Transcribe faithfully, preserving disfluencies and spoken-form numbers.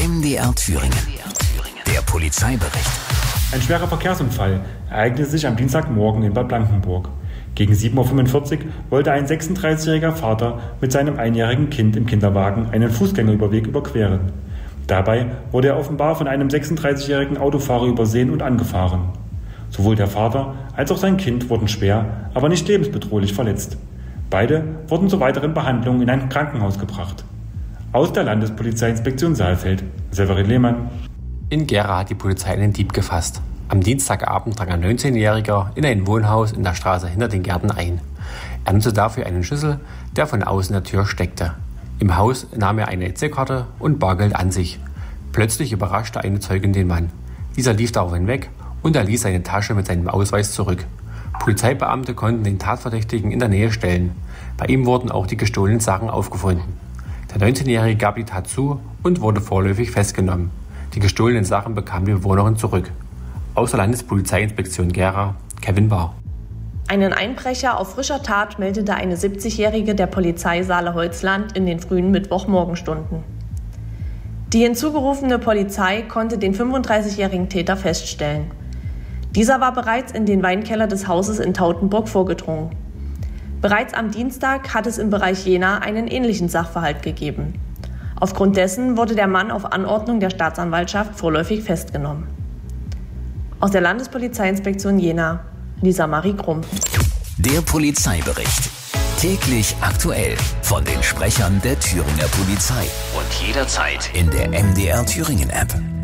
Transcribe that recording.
M D R Thüringen. Der Polizeibericht. Ein schwerer Verkehrsunfall ereignete sich am Dienstagmorgen in Bad Blankenburg. Gegen sieben Uhr fünfundvierzig wollte ein sechsunddreißigjähriger Vater mit seinem einjährigen Kind im Kinderwagen einen Fußgängerüberweg überqueren. Dabei wurde er offenbar von einem sechsunddreißigjährigen Autofahrer übersehen und angefahren. Sowohl der Vater als auch sein Kind wurden schwer, aber nicht lebensbedrohlich verletzt. Beide wurden zur weiteren Behandlung in ein Krankenhaus gebracht. Aus der Landespolizeiinspektion Saalfeld, Severin Lehmann. In Gera hat die Polizei einen Dieb gefasst. Am Dienstagabend drang ein neunzehnjähriger in ein Wohnhaus in der Straße hinter den Gärten ein. Er nutzte dafür einen Schlüssel, der von außen in der Tür steckte. Im Haus nahm er eine E C-Karte und Bargeld an sich. Plötzlich überraschte eine Zeugin den Mann. Dieser lief daraufhin weg und er ließ seine Tasche mit seinem Ausweis zurück. Polizeibeamte konnten den Tatverdächtigen in der Nähe stellen. Bei ihm wurden auch die gestohlenen Sachen aufgefunden. Der neunzehnjährige gab die Tat zu und wurde vorläufig festgenommen. Die gestohlenen Sachen bekam die Bewohnerin zurück. Aus der Landespolizeiinspektion Gera, Kevin Bahr. Einen Einbrecher auf frischer Tat meldete eine siebzigjährige der Polizei Saale-Holzland in den frühen Mittwochmorgenstunden. Die hinzugerufene Polizei konnte den fünfunddreißigjährigen Täter feststellen. Dieser war bereits in den Weinkeller des Hauses in Tautenburg vorgedrungen. Bereits am Dienstag hat es im Bereich Jena einen ähnlichen Sachverhalt gegeben. Aufgrund dessen wurde der Mann auf Anordnung der Staatsanwaltschaft vorläufig festgenommen. Aus der Landespolizeiinspektion Jena, Lisa Marie Krumm. Der Polizeibericht. Täglich aktuell von den Sprechern der Thüringer Polizei. Und jederzeit in der M D R Thüringen App.